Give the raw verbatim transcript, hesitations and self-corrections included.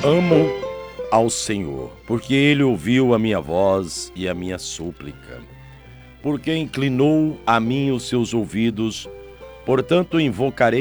Amo ao Senhor, porque Ele ouviu a minha voz e a minha súplica, porque inclinou a mim os seus ouvidos, portanto invocarei